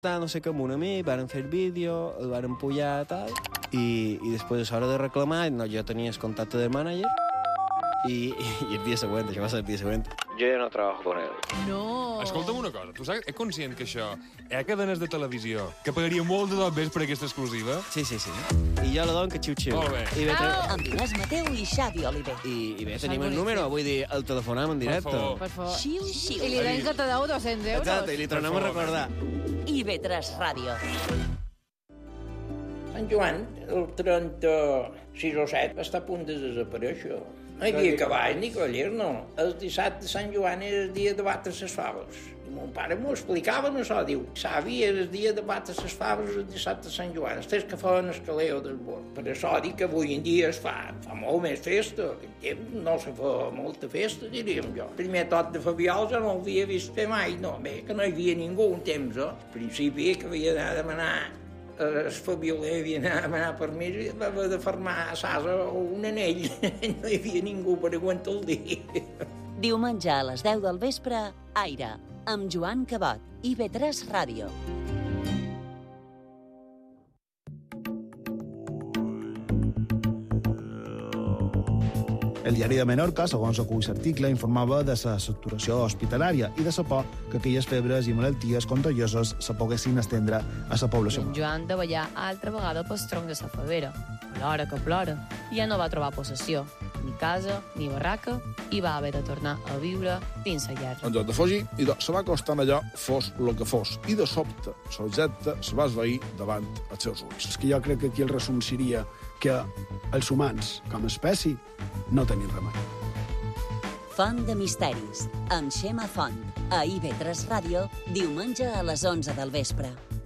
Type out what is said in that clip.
no sé com un amic, varen fer el vídeo, el varen pujar, tal, i després a l'hora de reclamar, no, jo tenia el contacte del mànager, i el dia següent, això va ser el dia següent, jo ja no treballo con él. No. Escolta'm una cosa, tu ets conscient que això hi ha cadenes de televisió que pagaria molt de tot per aquesta exclusiva? Sí. I jo la dono que xiu-xiu. Molt bé. Amb Inés Mateu i Xavi Oliver. I bé, tenim el número, vull dir, el telefonem en directe. Per favor. Xiu, xiu. I li donen que te deu 200 euros. Exacte, i li tornem a recordar. IB3 Ràdio. Sant Joan, el 36 o 7, està a punt de desaparèixer. No hi havia cavall ni coller, no. El dissabte de Sant Joan era el dia de batre les faves. I mon pare m'ho explicava, no això, diu. Savi era el dia de batre les faves el dissabte de Sant Joan. Els que feien el caleo del bord. Per això dic que avui en dia es fa molt més festa. En temps no se fa molta festa, diríem jo. Primer tot de Fabiol jo no ho havia vist fer mai, no. Bé, que no hi havia ningú un temps, Al principi que havia d'anar a demanar el Fabioler havia d'anar a demanar permís i va haver de fermar a Sasa un anell. No hi havia ningú per aguantar el dia. Diumenge a les 10 del vespre, Aire, amb Joan Cabot, IB3 Ràdio. El diari de Menorca, segons acull l'article, informava de la saturació hospitalària i de la por que aquelles febres i malalties contagioses se poguessin estendre a la població. En Joan de ballar altra vegada pel tronc de la favera. Plora que plora. Ja no va trobar possessió, ni casa, ni barraca, i va haver de tornar a viure dins la llar. En lloc de fugir, se va acostant allò, fos el que fos, i de sobte, l'objecte se va esvair davant els seus ulls. És que jo crec que aquí el resum seria que els humans, com a espècie, no tenim remei. Font de misteris, amb Xema Font, a IB3 Ràdio, diumenge a les 11 del vespre.